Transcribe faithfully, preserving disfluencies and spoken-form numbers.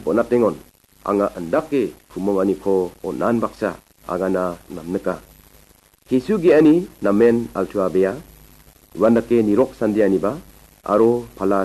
o natengon anga andake kumawani ko o nan baksa agana namneka. Kisugi ani namen altua bea wandake nirok sandiani ba aro pala